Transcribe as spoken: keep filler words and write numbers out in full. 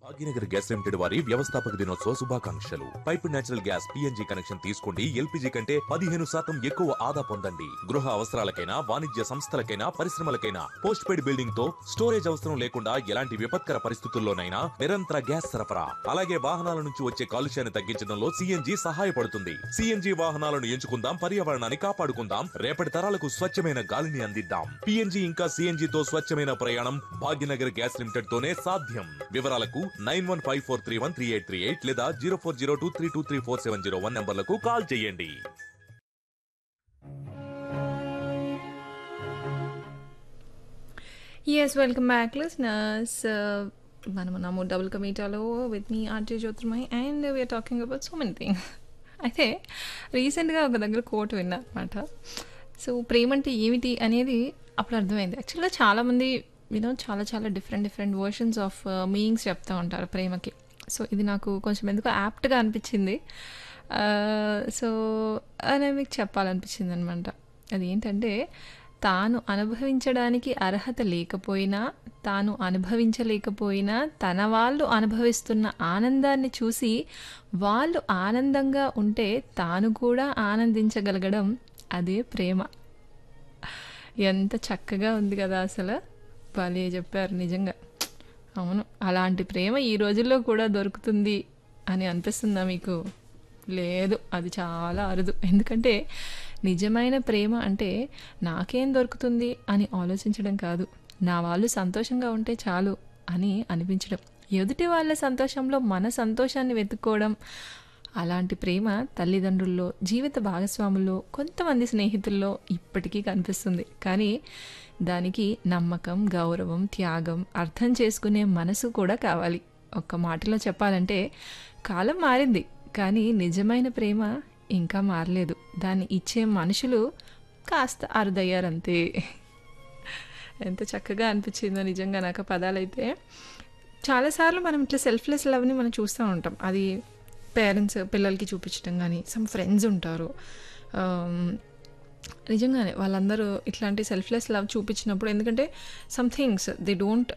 Bhagyanagar gas limited వారి వ్యవస్థాపక దినోత్సవ శుభాకాంక్షలు. Pipe natural gas PNG connection తీసుకోండి. ఎల్పిజి కంటే పదిహేను శాతం ఎక్కువ ఆదా పొందండి. గృహ అవసరాలకైనా వాణిజ్య సంస్థలకైనా పరిశ్రమలకైనా పోస్ట్ పెయిడ్ బిల్డింగ్ తో స్టోరేజ్ అవసరం లేకుండా ఎలాంటి విపత్కర పరిస్థితుల్లోనైనా నిరంతర గ్యాస్ సరఫరా. అలాగే వాహనాల నుంచి వచ్చే కాలుష్యాన్ని తగ్గించడంలో సిఎన్జి సహాయపడుతుంది. సిఎన్జి వాహనాలను ఎంచుకుందాం, పర్యావరణాన్ని కాపాడుకుందాం, రేపటి తరాలకు స్వచ్ఛమైన గాలిని అందిద్దాం. పిఎన్జి ఇంకా సిఎన్జి తో స్వచ్ఛమైన ప్రయాణం భాగ్యనగర్ గ్యాస్ లిమిటెడ్ తోనే సాధ్యం. వివరాలకు nine one five four three one three eight three eight లేదా zero four zero two three two three four seven zero one నంబర్లకు call చేయండి. Yes, welcome back, listeners. Uh, మనము నమో double కమీటాలో with me RJ Jyotirmayi and we are talking about so many things. అయితే రీసెంట్గా ఒక దగ్గర coat విన్నా అనమాట. So ప్రేమ అంటే ఏమిటి అనేది అప్పుడు అర్థమైంది. యాక్చువల్గా చాలామంది యూనో చాలా చాలా different different versions of meanings చెప్తూ ఉంటారు ప్రేమకి. సో ఇది నాకు కొంచెం ఎందుకో యాప్ట్గా అనిపించింది. సో అని మీకు చెప్పాలనిపించింది అనమాట. అదేంటంటే, తాను అనుభవించడానికి అర్హత లేకపోయినా, తాను అనుభవించలేకపోయినా, తన వాళ్ళు అనుభవిస్తున్న ఆనందాన్ని చూసి వాళ్ళు ఆనందంగా ఉంటే తాను కూడా ఆనందించగలగడం అదే ప్రేమ. ఎంత చక్కగా ఉంది కదా అసలు. భలే చెప్పారు నిజంగా. అవును, అలాంటి ప్రేమ ఈ రోజుల్లో కూడా దొరుకుతుంది అని అనిపిస్తుందా మీకు? లేదు, అది చాలా అరుదు. ఎందుకంటే నిజమైన ప్రేమ అంటే నాకేం దొరుకుతుంది అని ఆలోచించడం కాదు, నా వాళ్ళు సంతోషంగా ఉంటే చాలు అని అనిపించడం, ఎదుటి వాళ్ళ సంతోషంలో మన సంతోషాన్ని వెతుక్కోవడం. అలాంటి ప్రేమ తల్లిదండ్రుల్లో, జీవిత భాగస్వాముల్లో, కొంతమంది స్నేహితుల్లో ఇప్పటికీ కనిపిస్తుంది. కానీ దానికి నమ్మకం, గౌరవం, త్యాగం, అర్థం చేసుకునే మనసు కూడా కావాలి. ఒక్క మాటలో చెప్పాలంటే కాలం మారింది, కానీ నిజమైన ప్రేమ ఇంకా మారలేదు. దాన్ని ఇచ్చే మనుషులు కాస్త అరుదయ్యారంతే. ఎంత చక్కగా అనిపించిందో నిజంగా నాకు పదాలైతే. చాలాసార్లు మనం ఇట్లా సెల్ఫ్లెస్ లవ్ని మనం చూస్తూ ఉంటాం. అది పేరెంట్స్ పిల్లలకి చూపించడం కానీ, సమ్ ఫ్రెండ్స్ ఉంటారు నిజంగానే వాళ్ళందరూ ఇట్లాంటి సెల్ఫ్లెస్ లవ్ చూపించినప్పుడు, ఎందుకంటే సమ్ థింగ్స్ దే డోంట్